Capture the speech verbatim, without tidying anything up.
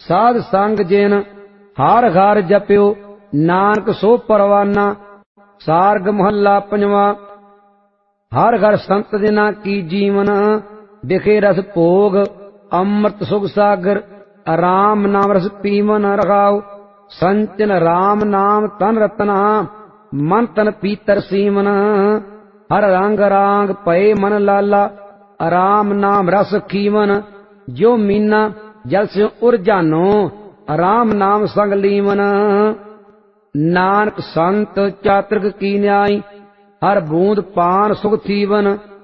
ਸਾਧ ਸੰਗ ਜਿਨ ਹਰ ਘਰ ਜਪਿਓ ਨਾਨਕ ਸੋ ਪਰਵਾਨਾ। ਸਾਰਗ ਮਹੱਲਾ ਪੰਜਵਾਂ। ਹਰ ਘਰ ਸੰਤ ਜਿਨਾ ਕੀ ਜੀਵਨ ਵਿਖੇ ਰਸ ਭੋਗ ਅੰਮ੍ਰਿਤ ਸੁਖ ਸਾਗਰ। ਰਾਮ ਨਾਮ ਰਸ ਪੀਵਨ ਰਖਾਓ ਸੰਚਨ ਰਾਮ ਨਾਮ ਤਨ ਰਤਨਾ। ਮਨ ਤਨ ਪੀਤਰ ਸੀਵਨ ਹਰ ਰੰਗ ਰਾਂਗ ਪਏ ਮਨ ਲਾਲਾ। ਰਾਮ ਨਾਮ ਰਸ ਖੀਵਨ ਜੋ ਮੀਨਾ ਜਲ ਸਿਉ ਉਰ ਜਾਨੋ। ਰਾਮ ਨਾਮ ਸੰਗ ਲੀਵਨ ਨਾਨਕ ਸੰਤ ਚਾਤ੍ਰਿਕ ਕੀ ਨਿਆਈ। ਹਰ ਬੂੰਦ ਪਾਨ ਸੁਖ ਥੀਵਨ